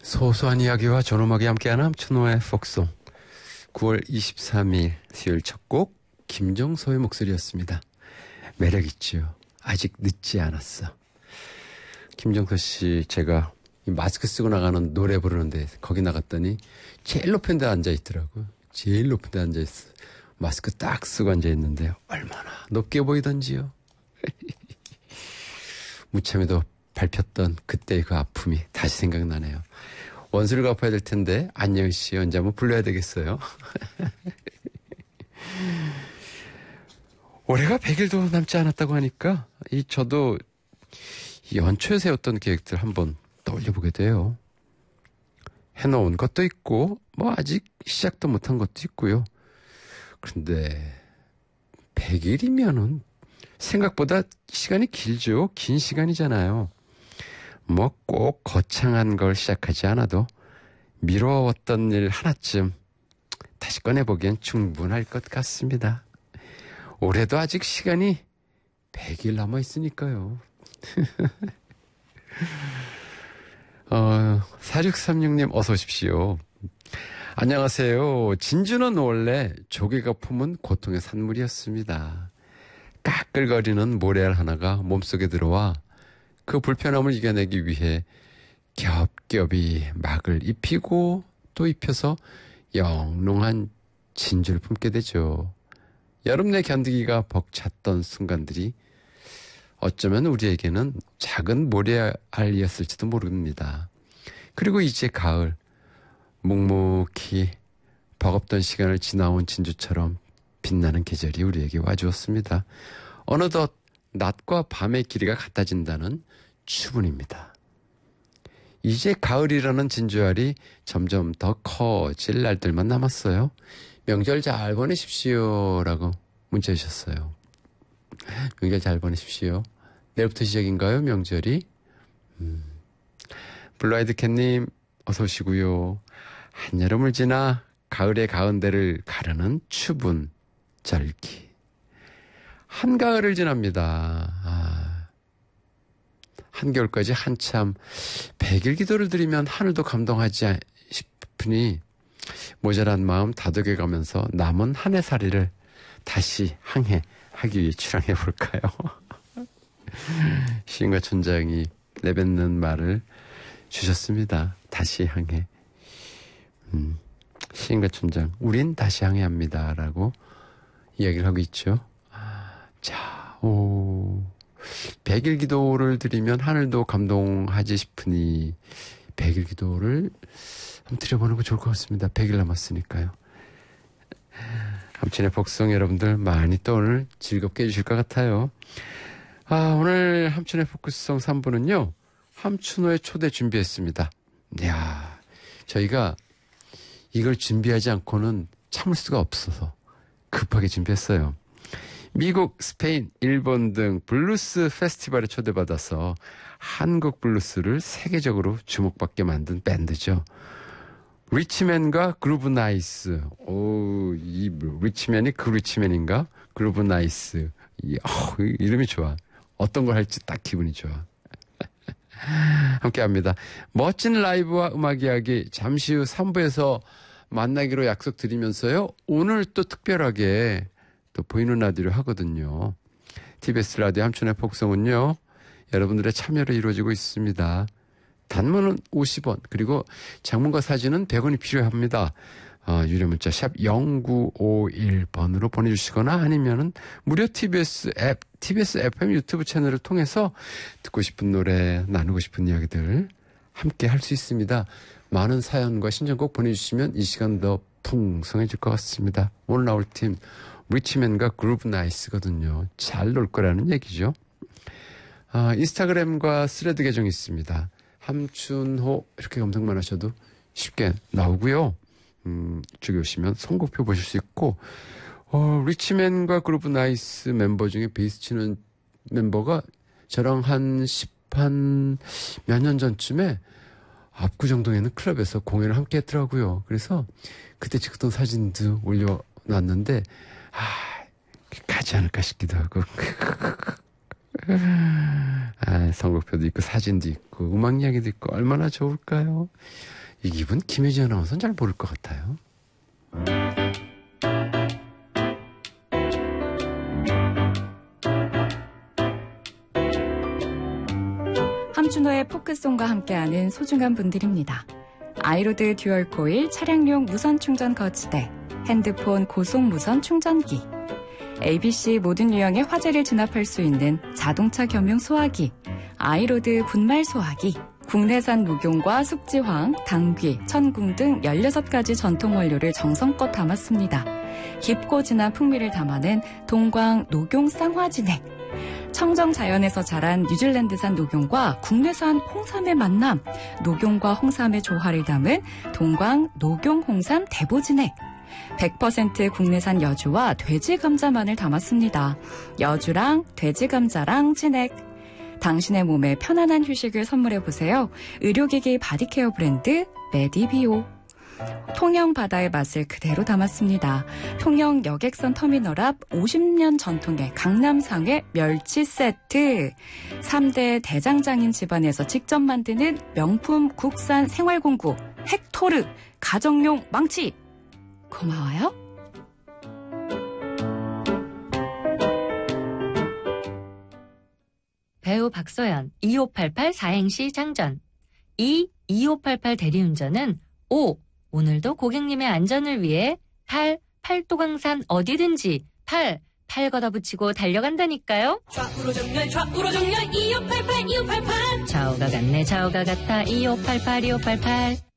소소한 이야기와 존엄하게 함께하는 함춘호의 폭송 9월 23일 수요일 첫 곡 김종서의 목소리였습니다. 매력있지요. 아직 늦지 않았어. 김종서 씨 제가 마스크 쓰고 나가는 노래 부르는데 거기 나갔더니 제일 높은 데 앉아있더라고요. 제일 높은 데 앉아있어. 마스크 딱 쓰고 앉아있는데 얼마나 높게 보이던지요. 무참히도 밟혔던 그때의 그 아픔이 다시 생각나네요. 원수를 갚아야 될 텐데 안녕 씨 언제 한번 불러야 되겠어요. 올해가 100일도 남지 않았다고 하니까 저도 이 연초에 세웠던 계획들 한번 떠올려보게 돼요. 해놓은 것도 있고 뭐 아직 시작도 못한 것도 있고요. 그런데 100일이면은 생각보다 시간이 길죠. 긴 시간이잖아요. 뭐 꼭 거창한 걸 시작하지 않아도 미뤄왔던 일 하나쯤 다시 꺼내보기엔 충분할 것 같습니다. 올해도 아직 시간이 100일 남아있으니까요. 4636님 어서 오십시오. 안녕하세요. 진주는 원래 조개가 품은 고통의 산물이었습니다. 까끌거리는 모래알 하나가 몸속에 들어와 그 불편함을 이겨내기 위해 겹겹이 막을 입히고 또 입혀서 영롱한 진주를 품게 되죠. 여름 내 견디기가 벅찼던 순간들이 어쩌면 우리에게는 작은 모래알이었을지도 모릅니다. 그리고 이제 가을, 묵묵히 버겁던 시간을 지나온 진주처럼 빛나는 계절이 우리에게 와주었습니다. 어느덧 낮과 밤의 길이가 같아진다는 추분입니다. 이제 가을이라는 진주알이 점점 더 커질 날들만 남았어요. 명절 잘 보내십시오 라고 문자 주셨어요. 명절 잘 보내십시오. 내일부터 시작인가요, 명절이? 블루아이드 캣님 어서 오시고요. 한여름을 지나 가을의 가운데를 가르는 추분 절기. 한가을을 지납니다. 한겨울까지 한참 100일 기도를 드리면 하늘도 감동하지 싶으니 모자란 마음 다독여가면서 남은 한 해살이를 다시 항해하기 위해 출항해 볼까요? 시인과 촌장이 내뱉는 말을 주셨습니다. 다시 항해. 시인과 촌장, 우린 다시 항해합니다. 라고 이야기를 하고 있죠. 자, 100일 기도를 드리면 하늘도 감동하지 싶으니 100일 기도를 한번 드려보는 거 좋을 것 같습니다. 100일 남았으니까요. 함춘의 복성 여러분들 많이 또 오늘 즐겁게 해주실 것 같아요. 오늘 함춘의 포크스송 3부는요. 함춘호의 초대 준비했습니다. 이야, 저희가 이걸 준비하지 않고는 참을 수가 없어서 급하게 준비했어요. 미국, 스페인, 일본 등 블루스 페스티벌에 초대받아서 한국 블루스를 세계적으로 주목받게 만든 밴드죠. 리치맨과 그루브 나이스. 이 리치맨이 그 리치맨인가? 그루브 나이스. 이름이 좋아. 어떤 걸 할지 딱 기분이 좋아. 함께합니다. 멋진 라이브와 음악 이야기 잠시 후 3부에서 만나기로 약속드리면서요. 오늘 또 특별하게 또 보이는 라디오를 하거든요. TBS 라디오 함춘의 폭성은요. 여러분들의 참여로 이루어지고 있습니다. 단문은 50원 그리고 장문과 사진은 100원이 필요합니다. 유료 문자 샵 0951번으로 보내주시거나 아니면은 무료 TBS 앱, TBS FM 유튜브 채널을 통해서 듣고 싶은 노래, 나누고 싶은 이야기들 함께 할 수 있습니다. 많은 사연과 신청곡 보내주시면 이 시간 더 풍성해질 것 같습니다. 오늘 나올 팀 리치맨과 그루브 나이스거든요. 잘 놀 거라는 얘기죠. 인스타그램과 스레드 계정이 있습니다. 함춘호 이렇게 검색만 하셔도 쉽게 나오고요. 이쪽에 오시면 선곡표 보실 수 있고 리치맨과 그루브 나이스 멤버 중에 베이스 치는 멤버가 저랑 한 몇 년 전쯤에 압구정동에 는 클럽에서 공연을 함께 했더라고요. 그래서 그때 찍었던 사진도 올려놨는데 가지 않을까 싶기도 하고 선곡표도 있고 사진도 있고 음악 이야기도 있고 얼마나 좋을까요? 이 기분 김혜지 아나운서는 잘 모를 것 같아요. 함준호의 포크송과 함께하는 소중한 분들입니다. 아이로드 듀얼 코일 차량용 무선 충전 거치대, 핸드폰 고속 무선 충전기, ABC 모든 유형의 화재를 진압할 수 있는 자동차 겸용 소화기, 아이로드 분말 소화기, 국내산 녹용과 숙지황, 당귀, 천궁 등 16가지 전통 원료를 정성껏 담았습니다. 깊고 진한 풍미를 담아낸 동광 녹용 쌍화진액, 청정 자연에서 자란 뉴질랜드산 녹용과 국내산 홍삼의 만남, 녹용과 홍삼의 조화를 담은 동광 녹용 홍삼 대보진액, 100% 국내산 여주와 돼지 감자만을 담았습니다. 여주랑 돼지 감자랑 진액. 당신의 몸에 편안한 휴식을 선물해보세요. 의료기기 바디케어 브랜드 메디비오. 통영 바다의 맛을 그대로 담았습니다. 통영 여객선 터미널 앞 50년 전통의 강남상회 멸치 세트. 3대 대장장인 집안에서 직접 만드는 명품 국산 생활공구 헥토르 가정용 망치. 고마워요. 배우 박서연 2588 사행시 장전. 2588 대리운전은 오늘도 고객님의 안전을 위해 팔도강산 어디든지 팔 걷어붙이고 달려간다니까요. 좌우로 정렬 2588 2588 좌우가 같네 좌우가 같아 2588